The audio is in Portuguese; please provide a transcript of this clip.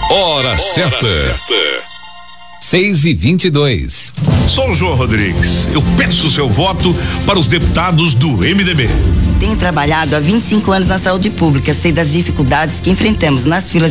Hora certa. 6h22. Sou o João Rodrigues. Eu peço seu voto para os deputados do MDB. Tenho trabalhado há 25 anos na saúde pública, sei das dificuldades que enfrentamos nas filas